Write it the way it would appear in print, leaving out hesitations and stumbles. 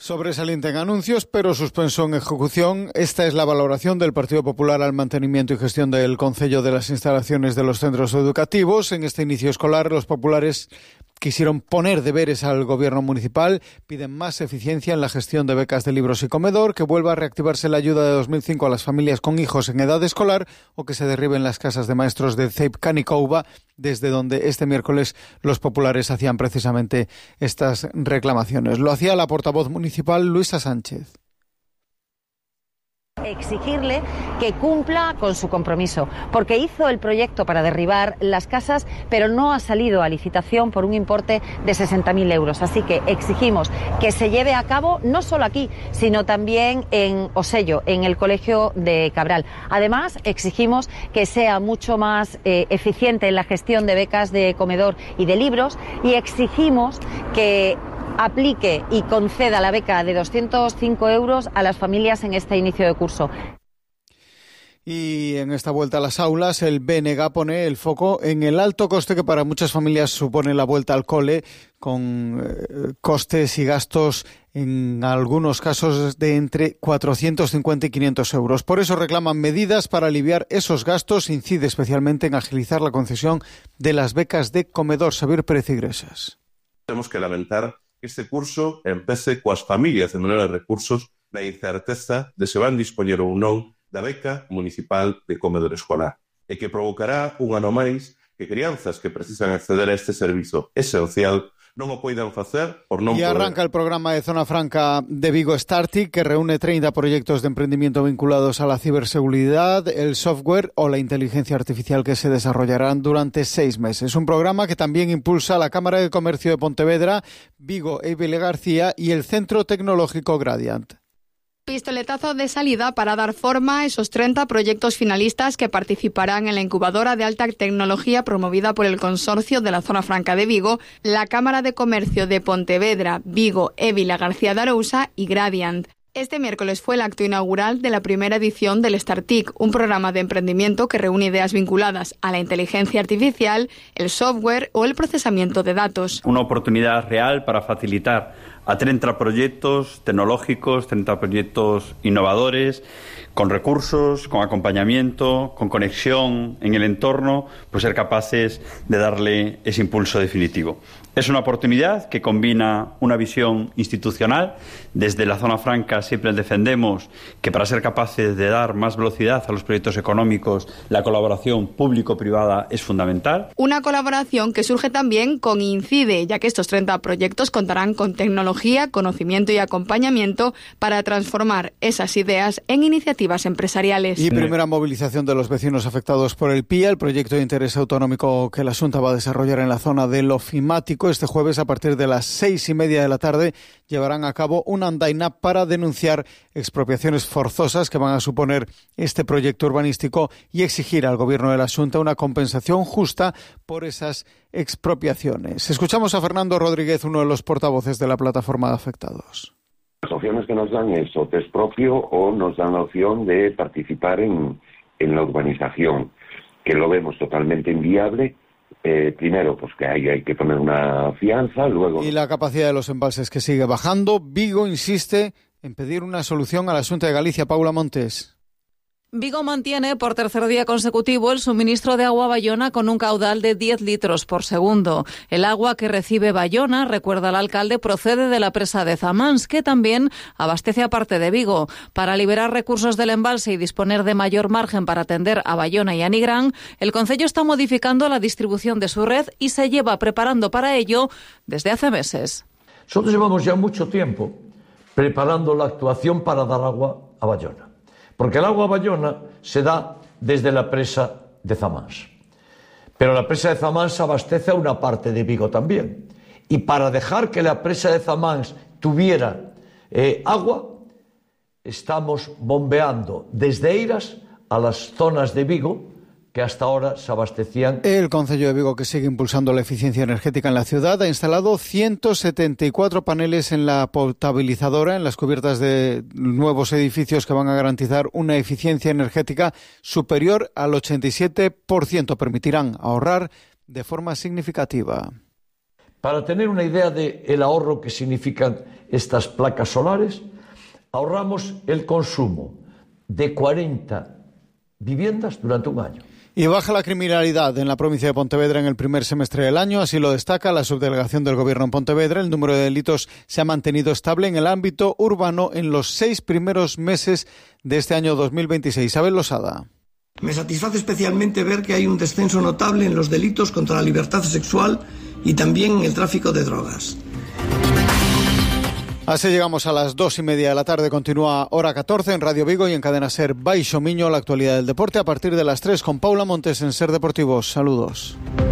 Sobresaliente en anuncios, pero suspenso en ejecución. Esta es la valoración del Partido Popular al mantenimiento y gestión del concello de las instalaciones de los centros educativos. En este inicio escolar, los populares quisieron poner deberes al gobierno municipal, piden más eficiencia en la gestión de becas de libros y comedor, que vuelva a reactivarse la ayuda de 2005 a las familias con hijos en edad escolar o que se derriben las casas de maestros de Ceip Canicouba, desde donde este miércoles los populares hacían precisamente estas reclamaciones. Lo hacía la portavoz municipal Luisa Sánchez. Exigirle que cumpla con su compromiso, porque hizo el proyecto para derribar las casas, pero no ha salido a licitación por un importe de 60.000 euros. Así que exigimos que se lleve a cabo no solo aquí, sino también en Osello, en el Colegio de Cabral. Además, exigimos que sea mucho más eficiente en la gestión de becas de comedor y de libros, y exigimos que aplique y conceda la beca de 205 euros a las familias en este inicio de curso. Y en esta vuelta a las aulas, el BNG pone el foco en el alto coste que para muchas familias supone la vuelta al cole, con costes y gastos en algunos casos de entre 450 y 500 euros. Por eso reclaman medidas para aliviar esos gastos. Incide especialmente en agilizar la concesión de las becas de comedor. Xavier Pérez Iglesias. Tenemos que lamentar que este curso empece coas familias de menores recursos na incerteza de se van dispoñer ou non da beca municipal de comedor escolar e que provocará un ano máis que crianzas que precisan acceder a este servizo esencial non o poidan facer por non poder. Y arranca el programa de Zona Franca de Vigo Startic, que reúne 30 proyectos de emprendimiento vinculados a la ciberseguridad, el software o la inteligencia artificial que se desarrollarán durante 6 meses. Un programa que también impulsa la Cámara de Comercio de Pontevedra, Vigo e Vilegarcía y el Centro Tecnológico Gradiant. Pistoletazo de salida para dar forma a esos 30 proyectos finalistas que participarán en la incubadora de alta tecnología promovida por el Consorcio de la Zona Franca de Vigo, la Cámara de Comercio de Pontevedra, Vigo e Vilagarcía de Arousa y Gradiant. Este miércoles fue el acto inaugural de la primera edición del StarTIC, un programa de emprendimiento que reúne ideas vinculadas a la inteligencia artificial, el software o el procesamiento de datos. Una oportunidad real para facilitar a 30 proyectos tecnológicos, 30 proyectos innovadores, con recursos, con acompañamiento, con conexión en el entorno, pues ser capaces de darle ese impulso definitivo. Es una oportunidad que combina una visión institucional. Desde la Zona Franca siempre defendemos que para ser capaces de dar más velocidad a los proyectos económicos, la colaboración público-privada es fundamental. Una colaboración que surge también con INCIDE, ya que estos 30 proyectos contarán con tecnología, conocimiento y acompañamiento para transformar esas ideas en iniciativas empresariales. Y primera movilización de los vecinos afectados por el PIA, el proyecto de interés autonómico que la Xunta va a desarrollar en la zona del Ofimático. Este jueves, a partir de las 6:30 de la tarde, llevarán a cabo una andaina para denunciar expropiaciones forzosas que van a suponer este proyecto urbanístico y exigir al Gobierno de la Xunta una compensación justa por esas expropiaciones. Escuchamos a Fernando Rodríguez, uno de los portavoces de la plataforma de afectados. Las opciones que nos dan es o te expropio o nos dan la opción de participar en la urbanización, que lo vemos totalmente inviable. Primero, pues que hay que poner una fianza, luego... Y la capacidad de los embalses que sigue bajando. Vigo insiste en pedir una solución a la Xunta de Galicia. Paula Montes. Vigo mantiene por tercer día consecutivo el suministro de agua a Bayona con un caudal de 10 litros por segundo. El agua que recibe Bayona, recuerda el alcalde, procede de la presa de Zamans, que también abastece a parte de Vigo. Para liberar recursos del embalse y disponer de mayor margen para atender a Bayona y a Nigrán, el concello está modificando la distribución de su red y se lleva preparando para ello desde hace meses. Nosotros llevamos ya mucho tiempo preparando la actuación para dar agua a Bayona. Porque el agua a Bayona se da desde la presa de Zamans. Pero la presa de Zamans abastece a una parte de Vigo también. Y para dejar que la presa de Zamans tuviera agua, estamos bombeando desde Eiras a las zonas de Vigo que hasta ahora se abastecían. El concello de Vigo, que sigue impulsando la eficiencia energética en la ciudad, ha instalado 174 paneles en la potabilizadora, en las cubiertas de nuevos edificios que van a garantizar una eficiencia energética superior al 87%. Permitirán ahorrar de forma significativa. Para tener una idea del ahorro que significan estas placas solares, ahorramos el consumo de 40 viviendas durante un año. Y baja la criminalidad en la provincia de Pontevedra en el primer semestre del año, así lo destaca la subdelegación del Gobierno en Pontevedra. El número de delitos se ha mantenido estable en el ámbito urbano en los 6 primeros meses de este año 2026. Isabel Losada. Me satisface especialmente ver que hay un descenso notable en los delitos contra la libertad sexual y también en el tráfico de drogas. Así llegamos a las 2:30 de la tarde. Continúa Hora 14 en Radio Vigo y en Cadena Ser Baixo Miño, la actualidad del deporte a partir de las 3 con Paula Montes en Ser Deportivos. Saludos.